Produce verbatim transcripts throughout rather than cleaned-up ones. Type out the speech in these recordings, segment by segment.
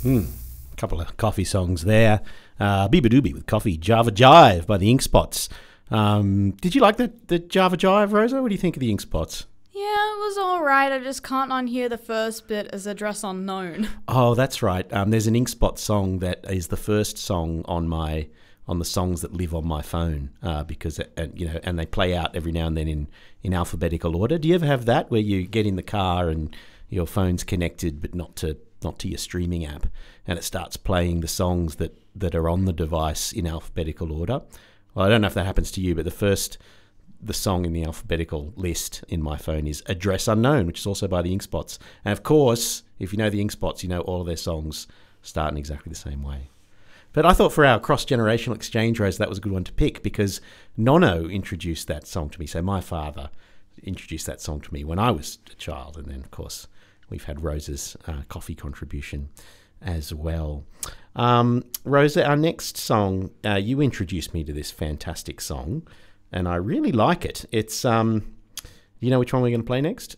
Hmm. A couple of coffee songs there. Uh, Beaver Doobie with Coffee, Java Jive by the Ink Spots. Um, did you like the, the Java Jive, Rosa? What do you think of the Ink Spots? Yeah, it was all right. I just can't unhear the first bit as Address Unknown. Oh, that's right. Um, there's an Ink Spot song that is the first song on my on the songs that live on my phone uh, because uh, you know, and they play out every now and then in, in alphabetical order. Do you ever have that where you get in the car and your phone's connected but not to not to your streaming app, and it starts playing the songs that, that are on the device in alphabetical order? Well, I don't know if that happens to you, but the first the song in the alphabetical list in my phone is Address Unknown, which is also by the Ink Spots. And of course, if you know the Ink Spots, you know all of their songs start in exactly the same way. But I thought for our cross-generational exchange, Rose, that was a good one to pick because Nono introduced that song to me. So my father introduced that song to me when I was a child. And then, of course, we've had Rosa's uh, coffee contribution as well. Um, Rosa, our next song, uh, you introduced me to this fantastic song, and I really like it. It's, um, you know which one we're going to play next?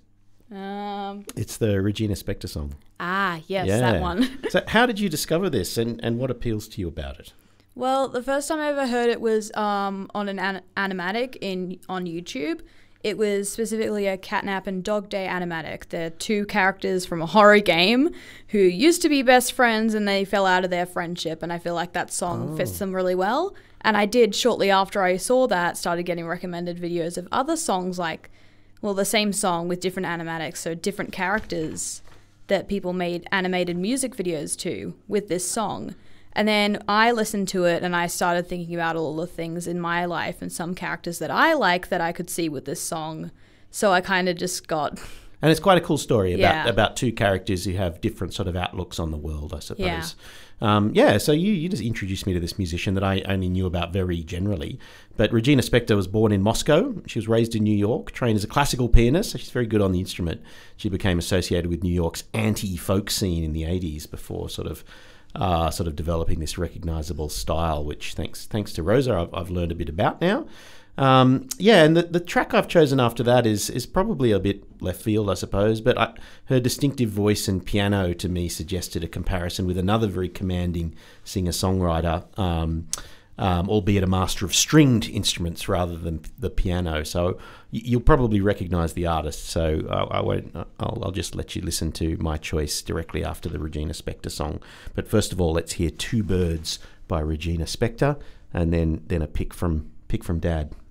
Um, It's the Regina Spektor song. ah, yes, Yeah. that one. So how did you discover this, and, and what appeals to you about it? Well, the first time I ever heard it was um, on an, an animatic in on YouTube. It was specifically a Catnap and Dog Day animatic. They're two characters from a horror game who used to be best friends and they fell out of their friendship, and I feel like that song Oh. fits them really well. And I did, shortly after I saw that, started getting recommended videos of other songs like, well, the same song with different animatics, so different characters that people made animated music videos to with this song. And then I listened to it and I started thinking about all the things in my life and some characters that I like that I could see with this song. So I kind of just got... And it's quite a cool story about, Yeah. about two characters who have different sort of outlooks on the world, I suppose. Yeah. Um, yeah, so you, you just introduced me to this musician that I only knew about very generally. But Regina Spektor was born in Moscow. She was raised in New York, trained as a classical pianist, so she's very good on the instrument. She became associated with New York's anti-folk scene in the eighties before sort of uh, sort of developing this recognisable style, which thanks thanks to Rosa I've, I've learned a bit about now. Um, yeah, and the, the track I've chosen after that is is probably a bit left field, I suppose, but I, her distinctive voice and piano to me suggested a comparison with another very commanding singer-songwriter, um, um, albeit a master of stringed instruments rather than the piano. So y- you'll probably recognise the artist, so I, I won't. I'll, I'll just let you listen to my choice directly after the Regina Spektor song. But first of all, let's hear Two Birds by Regina Spektor, and then then a pick from pick from Dad.